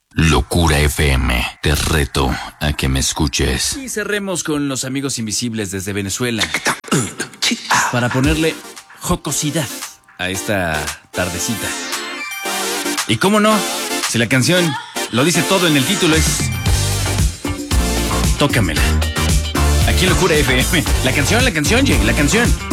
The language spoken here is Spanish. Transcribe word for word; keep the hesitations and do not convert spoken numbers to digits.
Locura F M, te reto a que me escuches. Y cerremos con los amigos invisibles desde Venezuela para ponerle jocosidad a esta tardecita. Y cómo no, si la canción lo dice todo en el título, es Tócamela. Aquí en Locura F M. La canción, la canción, Jay, la canción.